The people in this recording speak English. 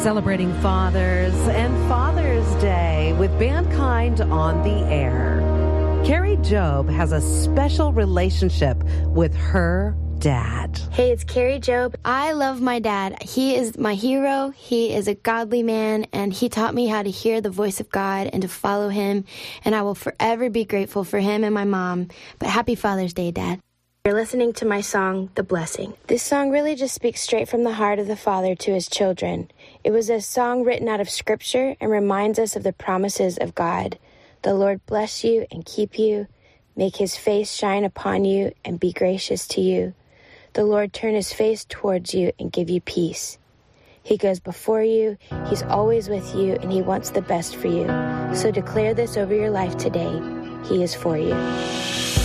Celebrating fathers and Father's Day with Mankind on the air. Carrie Job has a special relationship with her dad. Hey, it's Carrie Job. I love my dad. He is my hero. He is a godly man, and he taught me how to hear the voice of God and to follow him, and I will forever be grateful for him and my mom. But happy Father's Day, Dad. You're listening to my song, The Blessing. This song really just speaks straight from the heart of the Father to his children. It was a song written out of Scripture and reminds us of the promises of God. The Lord bless you and keep you, make his face shine upon you and be gracious to you. The Lord turn his face towards you and give you peace. He goes before you, he's always with you, and he wants the best for you. So declare this over your life today. He is for you.